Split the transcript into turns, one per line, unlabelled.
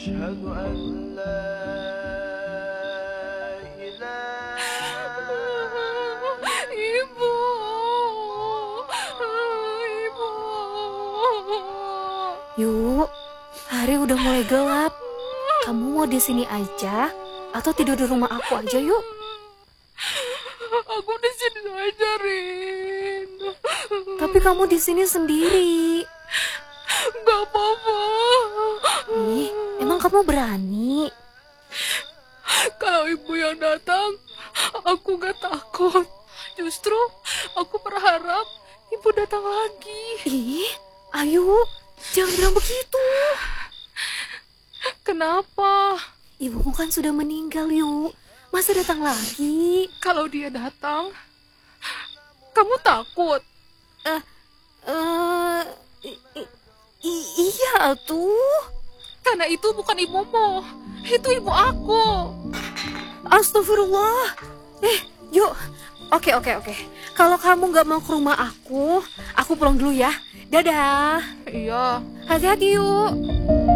أشهد أن لا إله
Ibu, ibu.
Yuk, hari udah mulai gelap. Kamu mau di sini aja atau tidur di rumah aku aja yuk?
Aku di sini aja, Rin.
Tapi kamu di sini sendiri.
Gak apa-apa.
Ih, emang kamu berani?
Kalau ibu yang datang, aku gak takut. Justru aku berharap ibu datang lagi.
Ih, ayo, jangan bilang begitu.
Kenapa?
Ibumu kan sudah meninggal yuk. Masa datang lagi?
Kalau dia datang, kamu takut?
Eh, iya tuh.
Karena itu bukan ibumu, itu ibu aku.
Astagfirullah. Yuk. Oke. Kalau kamu nggak mau ke rumah aku pulang dulu ya. Dadah.
Iya.
Hati-hati yuk.